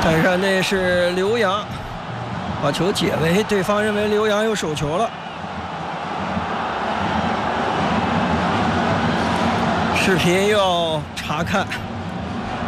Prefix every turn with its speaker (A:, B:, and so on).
A: 看看那是刘洋，把球解围，对方认为刘洋有手球了。视频要查看。